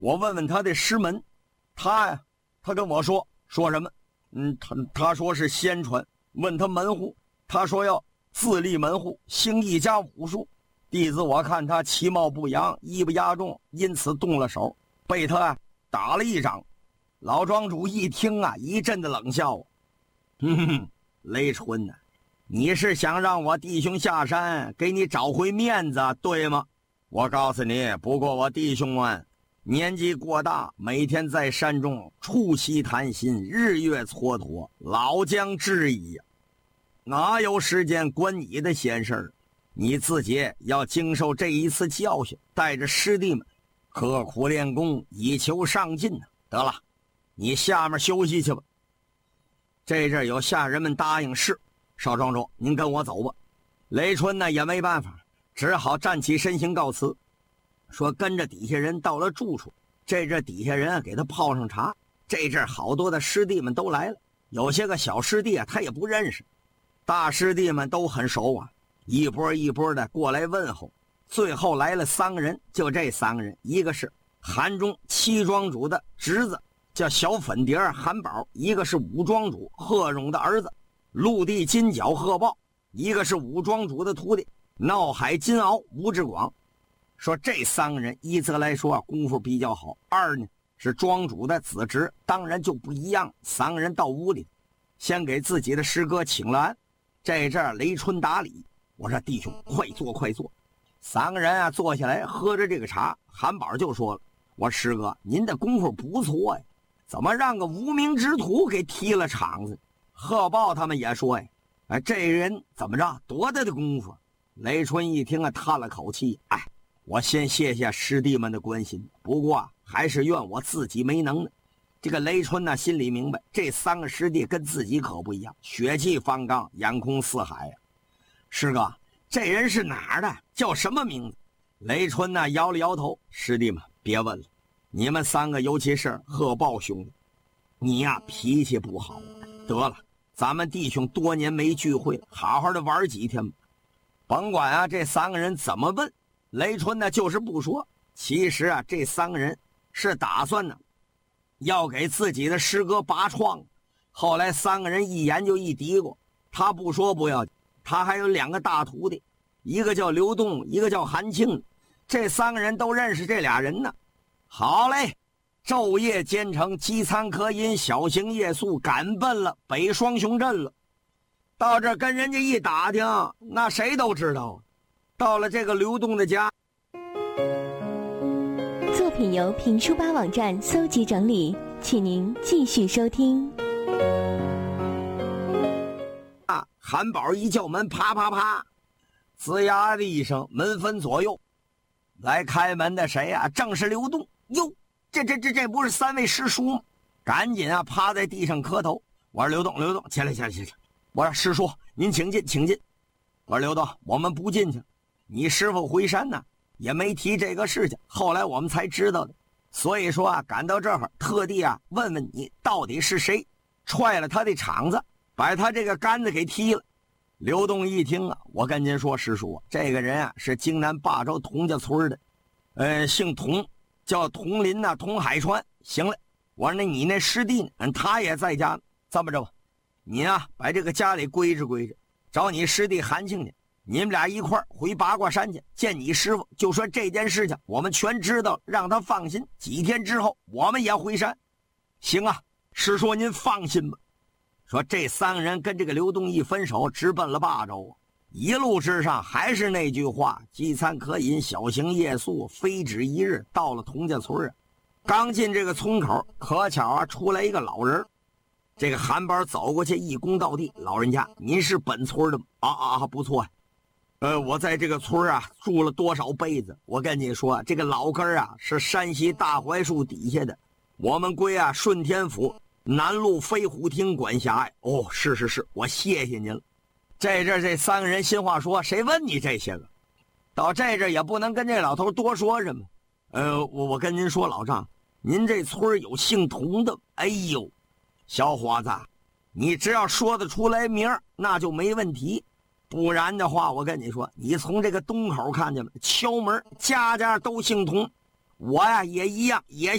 我问问他的师门，他跟我说什么？他说是仙传。问他门户，他说要自立门户，兴一家武术。弟子我看他其貌不扬，义不压众，因此动了手，被他打了一掌。老庄主一听啊，一阵的冷笑。雷春呐，你是想让我弟兄下山给你找回面子，对吗？我告诉你，不过我弟兄们年纪过大，每天在山中促膝谈心，日月蹉跎，老将至矣呀，哪有时间管你的闲事儿？你自己要经受这一次教训，带着师弟们刻苦练功，以求上进呢。得了，你下面休息去吧。这阵有下人们答应是，少庄主您跟我走吧。雷春呢也没办法，只好站起身形告辞，说跟着底下人到了住处。这阵底下人给他泡上茶。这阵好多的师弟们都来了，有些个小师弟他也不认识，大师弟们都很熟啊，一波一波的过来问候。最后来了3个人，就这3个人，一个是韩中七庄主的侄子叫小粉蝶韩宝，一个是武庄主贺荣的儿子陆地金角贺豹，一个是武庄主的徒弟闹海金鳌吴志广。说这3个人，一则来说功夫比较好，二呢是庄主的子侄，当然就不一样。3个人到屋里，先给自己的师哥请了安。这阵雷春打礼，我说弟兄快坐快坐。3个人啊坐下来喝着这个茶。韩宝就说了，我师哥您的功夫不错呀，怎么让个无名之徒给踢了场子？贺豹他们也说呀，这人怎么着多大的功夫？雷春一听啊叹了口气，我先谢谢师弟们的关心，不过还是怨我自己没能呢。这个雷春呢心里明白，这3个师弟跟自己可不一样，血气方刚，眼空四海呀。师哥，这人是哪儿的？叫什么名字？雷春呢摇了摇头，师弟们别问了，你们3个，尤其是贺豹兄弟，你呀脾气不好。得了，咱们弟兄多年没聚会了，好好的玩几天吧。甭管啊这3个人怎么问，雷春呢就是不说。其实啊这3个人是打算呢要给自己的师哥拔创。后来3个人一研究一嘀咕，他不说不要紧，他还有2个大徒弟，一个叫刘栋，一个叫韩庆，这3个人都认识这俩人呢。好嘞，昼夜兼程，饥餐渴饮，小行夜宿，赶奔了北双雄镇了。到这跟人家一打听，那谁都知道，到了这个刘栋的家。 作品由评书吧网站搜集整理，请您继续收听。 韩宝一叫门，啪啪啪，吱呀的一声，门分左右。来开门的谁呀？正是刘栋。哟，这不是3位师叔吗？赶紧啊趴在地上磕头。我说刘栋，起来。我说师叔您请进。我说刘栋，我们不进去，你师傅回山呢也没提这个事情，后来我们才知道的。所以说啊赶到这儿特地啊问问你到底是谁踹了他的场子，把他这个杆子给踢了。刘栋一听啊，我跟您说师叔，这个人啊是京南霸州佟家村的，姓佟，叫佟林呐，佟海川。行了，我说那你那师弟呢？他也在家呢。这么着吧，你啊把这个家里规制，找你师弟韩庆去，你们俩一块儿回八卦山去见你师傅，就说这件事情我们全知道，让他放心。几天之后我们也回山。行啊，师叔您放心吧。说这3个人跟这个刘栋一分手，直奔了霸州。一路之上还是那句话，饥餐渴饮，小行夜宿，非止一日，到了佟家村啊。刚进这个村口，可巧啊出来一个老人。这个韩宝走过去一躬到地，老人家您是本村的吗？不错呀。我在这个村啊住了多少辈子，我跟你说，这个老根啊是山西大槐树底下的，我们归啊顺天府南路飞虎厅管辖呀。哦，是，我谢谢您了。这3个人心话说，谁问你这些个？到这也不能跟这老头多说什么。我跟您说老丈，您这村有姓佟的。哎呦，小伙子，你只要说得出来名儿，那就没问题。不然的话，我跟你说，你从这个东口看见没？敲门，家家都姓佟。我呀也一样，也